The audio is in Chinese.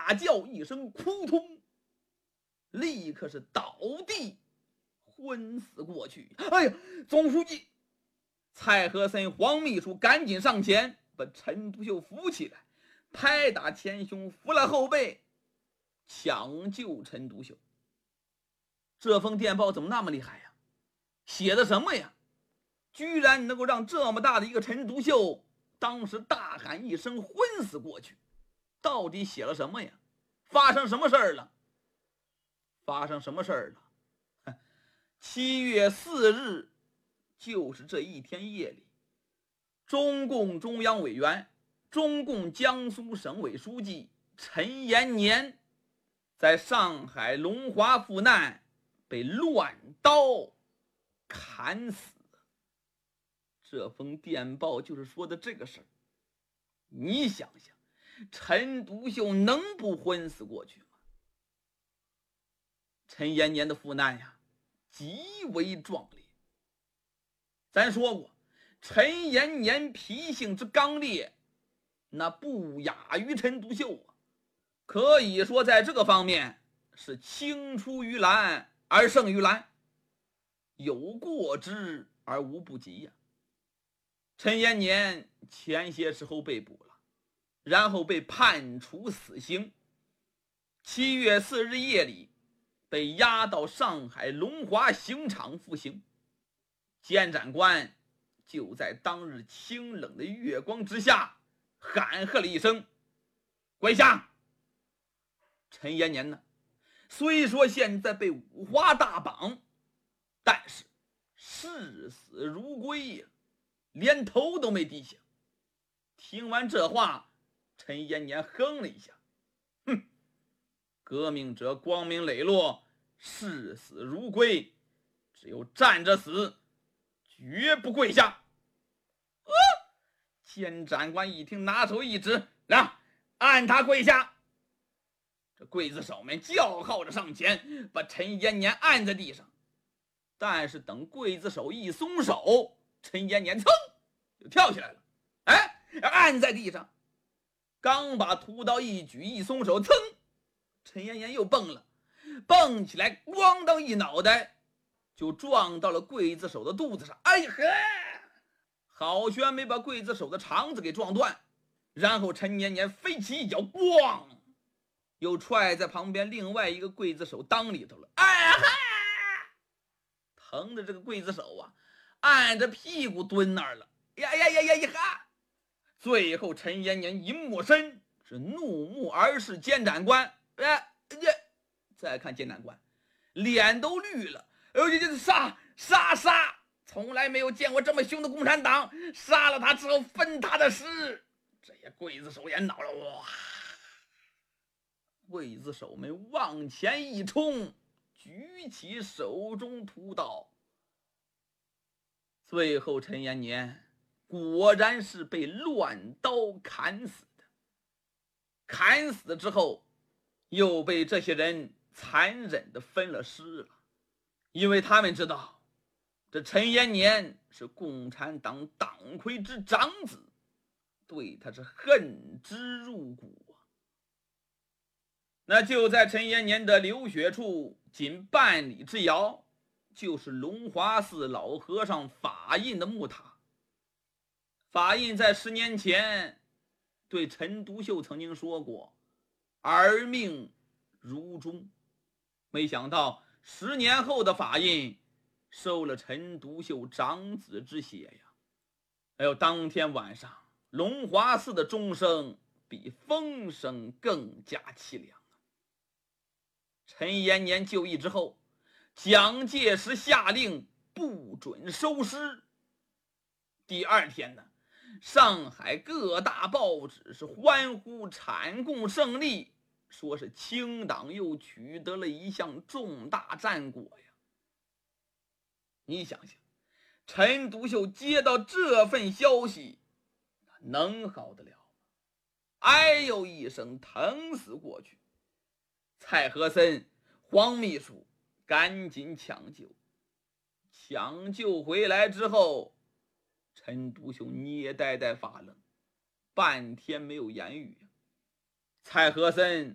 大叫一声扑通，立刻是倒地昏死过去。哎呀，总书记！蔡和森、黄秘书赶紧上前把陈独秀扶起来，拍打前胸，扶了后背，抢救陈独秀。这封电报怎么那么厉害呀？写的什么呀？居然能够让这么大的一个陈独秀当时大喊一声昏死过去。到底写了什么呀？发生什么事儿了？发生什么事儿了？7月4日，就是这一天夜里，中共中央委员、中共江苏省委书记陈延年在上海龙华赴难，被乱刀砍死。这封电报就是说的这个事儿。你想想，陈独秀能不昏死过去吗？陈延年的赴难呀，极为壮烈。咱说过，陈延年脾性之刚烈，那不亚于陈独秀啊。可以说在这个方面是青出于蓝而胜于蓝，有过之而无不及呀。陈延年前些时候被捕了，然后被判处死刑。7月4日夜里被押到上海龙华刑场服刑。监斩官就在当日清冷的月光之下喊喝了一声：“跪下！”陈延年呢，虽说现在被五花大绑，但是视死如归呀，连头都没低下。听完这话，陈延年哼了一下：“哼，革命者光明磊落，视死如归，只有站着死，绝不跪下。”监斩官一听，拿手一指：“来，按他跪下。”这刽子手们叫号着上前，把陈延年按在地上。但是等刽子手一松手，陈延年噌就跳起来了，按在地上。刚把屠刀一举一松手，噌，陈延年又蹦了，蹦起来，咣当一脑袋就撞到了刽子手的肚子上。哎呀呵！好悬没把刽子手的肠子给撞断，然后陈延年飞起一脚，咣，又踹在旁边另外一个刽子手裆里头了。哎呀，疼的这个刽子手啊，按着屁股蹲那儿了。呀！最后陈延年一抹身，是怒目而视监斩官。再看监斩官，脸都绿了。杀！从来没有见过这么凶的共产党，杀了他之后分他的尸。这些刽子手也恼了，哇！刽子手们往前一冲，举起手中屠刀。最后陈延年果然是被乱刀砍死的。砍死之后，又被这些人残忍地分了尸了，因为他们知道这陈延年是共产党党魁之长子，对他是恨之入骨啊。那就在陈延年的流血处仅半里之遥，就是龙华寺老和尚法印的木塔。法印在10年前对陈独秀曾经说过：“儿命如钟。”没想到10年后的法印收了陈独秀长子之血呀！当天晚上龙华寺的钟声比风声更加凄凉啊！陈延年就义之后，蒋介石下令不准收尸。第2天呢，上海各大报纸是欢呼阐共胜利，说是清党又取得了一项重大战果呀！你想想，陈独秀接到这份消息，能好得了吗？哎呦一声，疼死过去。蔡和森、黄秘书赶紧抢救。抢救回来之后，陈独秀捏呆呆发愣，半天没有言语。蔡和森